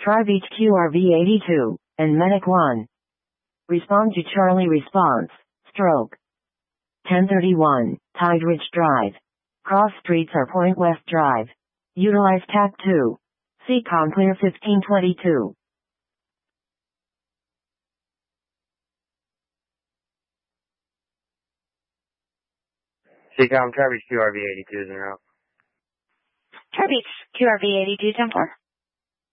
Tri-Beach QRV82, and Medic 1. Respond to Charlie response, stroke. 1031, Tide Ridge Drive. Cross streets are Point West Drive. Utilize TAC 2. CCOM clear 1522. CCOM Tri-Beach QRV82 is en route. Tri-Beach QRV82 10-4.